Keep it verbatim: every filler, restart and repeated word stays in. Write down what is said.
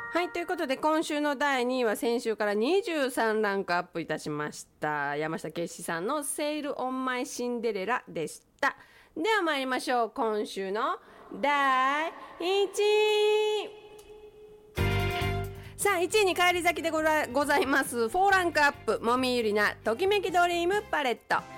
はい、ということで今週のだいにいは先週からにじゅうさんランクアップいたしました山下圭史さんのセールオンマイシンデレラでした。では参りましょう。今週のだいいちい。さあいちいに返り咲きでございます。フォーランクアップもみゆりなときめきドリームパレット。